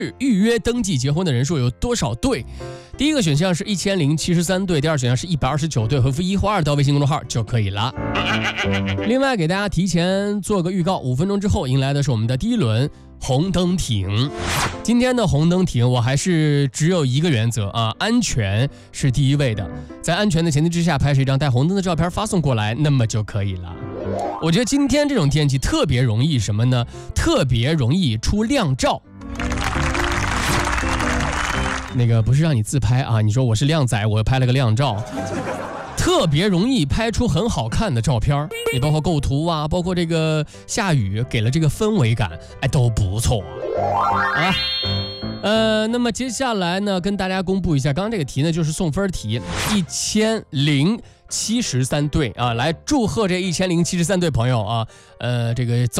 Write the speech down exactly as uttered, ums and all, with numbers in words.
预约登记结婚的人数有多少对？第一个选项是一千零七十三对，第二选项是一百二十九对，回复一或二到微信公众号就可以了。另外给大家提前做个预告，五分钟之后迎来的是我们的第一轮红灯停。今天的红灯停我还是只有一个原则啊，安全是第一位的，在安全的前提之下拍摄一张带红灯的照片发送过来，那么就可以了。我觉得今天这种天气特别容易什么呢？特别容易出靓照。那个不是让你自拍啊，你说我是靓仔，我拍了个靓照，特别容易拍出很好看的照片，也包括构图啊，包括这个下雨给了这个氛围感，哎，都不错啊。呃，那么接下来呢，跟大家公布一下，刚刚这个题呢就是送分题，一千零七十三对啊，来祝贺这一千零七十三对朋友啊，呃，这个走。